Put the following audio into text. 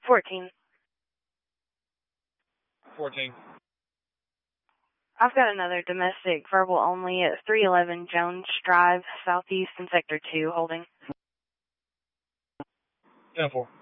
14. 14. I've got another domestic verbal only at 311 Jones Drive, Southeast in Sector 2, holding. 10-4.